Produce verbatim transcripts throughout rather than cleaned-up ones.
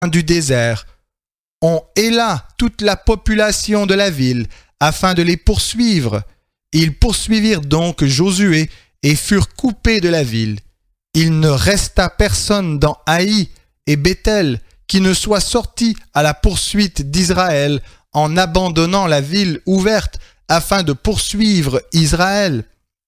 du désert. On héla toute la population de la ville afin de les poursuivre. Ils poursuivirent donc Josué et furent coupés de la ville. Il ne resta personne dans Haï et Béthel qui ne soit sorti à la poursuite d'Israël en abandonnant la ville ouverte afin de poursuivre Israël.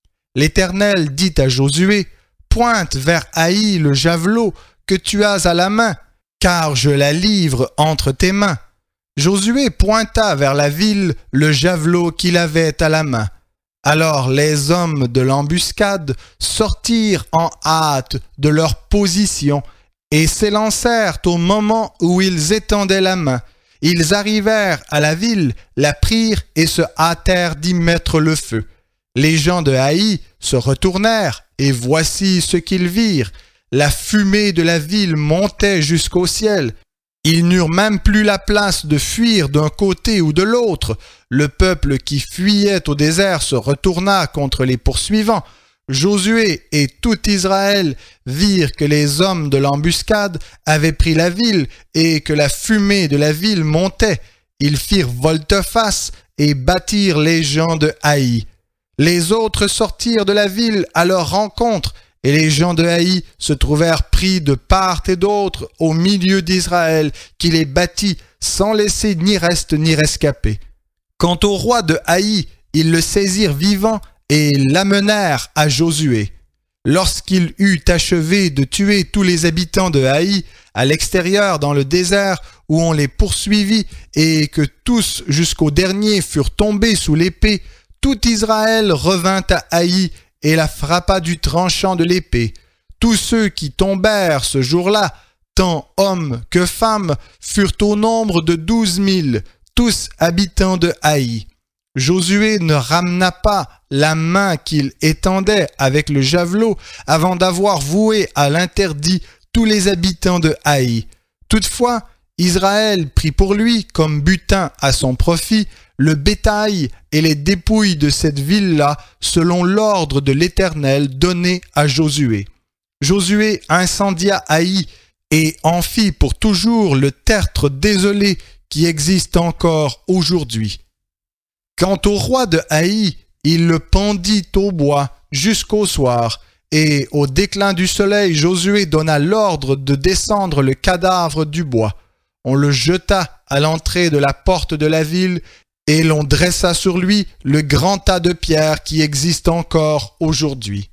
L'Éternel dit à Josué, « Pointe vers Haï le javelot que tu as à la main, car je la livre entre tes mains. » Josué pointa vers la ville le javelot qu'il avait à la main. Alors les hommes de l'embuscade sortirent en hâte de leur position et s'élancèrent au moment où ils étendaient la main. Ils arrivèrent à la ville, la prirent et se hâtèrent d'y mettre le feu. Les gens de Haï se retournèrent et voici ce qu'ils virent. La fumée de la ville montait jusqu'au ciel. Ils n'eurent même plus la place de fuir d'un côté ou de l'autre. Le peuple qui fuyait au désert se retourna contre les poursuivants. Josué et tout Israël virent que les hommes de l'embuscade avaient pris la ville et que la fumée de la ville montait. Ils firent volte-face et battirent les gens de Haï. Les autres sortirent de la ville à leur rencontre, et les gens de Haï se trouvèrent pris de part et d'autre au milieu d'Israël, qui les battit sans laisser ni reste ni rescapé. Quant au roi de Haï, ils le saisirent vivant et l'amenèrent à Josué. Lorsqu'il eut achevé de tuer tous les habitants de Haï, à l'extérieur dans le désert où on les poursuivit, et que tous jusqu'au dernier furent tombés sous l'épée, tout Israël revint à Haï et la frappa du tranchant de l'épée. Tous ceux qui tombèrent ce jour-là, tant hommes que femmes, furent au nombre de douze mille, tous habitants de Haï. Josué ne ramena pas la main qu'il étendait avec le javelot avant d'avoir voué à l'interdit tous les habitants de Haï. Toutefois, Israël prit pour lui comme butin à son profit le bétail et les dépouilles de cette ville-là selon l'ordre de l'Éternel donné à Josué. Josué incendia Haï et en fit pour toujours le tertre désolé qui existe encore aujourd'hui. Quant au roi de Haï, il le pendit au bois jusqu'au soir, et au déclin du soleil, Josué donna l'ordre de descendre le cadavre du bois. On le jeta à l'entrée de la porte de la ville, et l'on dressa sur lui le grand tas de pierres qui existe encore aujourd'hui.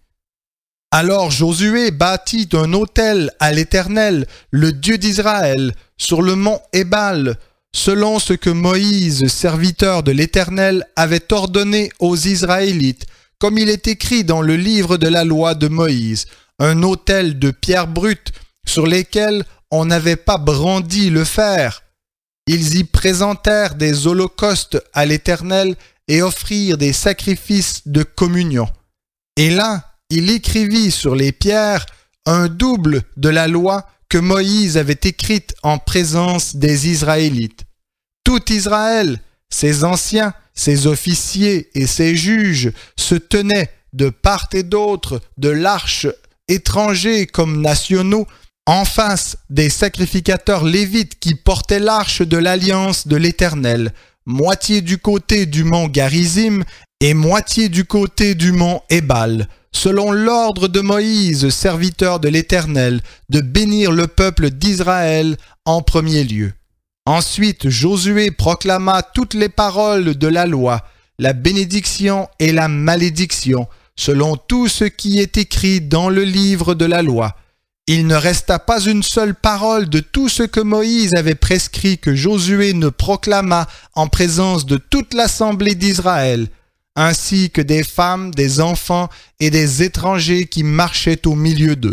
Alors Josué bâtit un autel à l'Éternel, le Dieu d'Israël, sur le mont Ébal, selon ce que Moïse, serviteur de l'Éternel, avait ordonné aux Israélites, comme il est écrit dans le livre de la loi de Moïse, un autel de pierres brutes sur lesquelles on n'avait pas brandi le fer. Ils y présentèrent des holocaustes à l'Éternel et offrirent des sacrifices de communion. Et là, il écrivit sur les pierres un double de la loi que Moïse avait écrite en présence des Israélites. Tout Israël, ses anciens, ses officiers et ses juges se tenaient de part et d'autre de l'arche, étrangers comme nationaux, en face des sacrificateurs lévites qui portaient l'arche de l'alliance de l'Éternel, moitié du côté du mont Garizim et moitié du côté du mont Ébal, selon l'ordre de Moïse, serviteur de l'Éternel, de bénir le peuple d'Israël en premier lieu. Ensuite, Josué proclama toutes les paroles de la loi, la bénédiction et la malédiction, selon tout ce qui est écrit dans le livre de la loi. Il ne resta pas une seule parole de tout ce que Moïse avait prescrit que Josué ne proclama en présence de toute l'assemblée d'Israël, ainsi que des femmes, des enfants et des étrangers qui marchaient au milieu d'eux.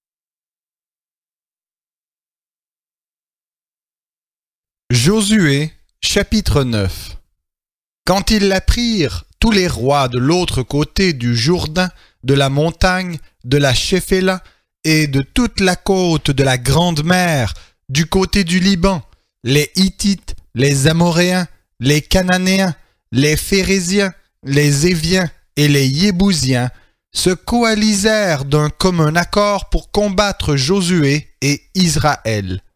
Josué, chapitre neuf. Quand ils l'apprirent, tous les rois de l'autre côté du Jourdain, de la montagne, de la Shéphéla, et de toute la côte de la Grande Mer, du côté du Liban, les Hittites, les Amoréens, les Cananéens, les Phéréziens, les Éviens et les Yébousiens, se coalisèrent d'un commun accord pour combattre Josué et Israël.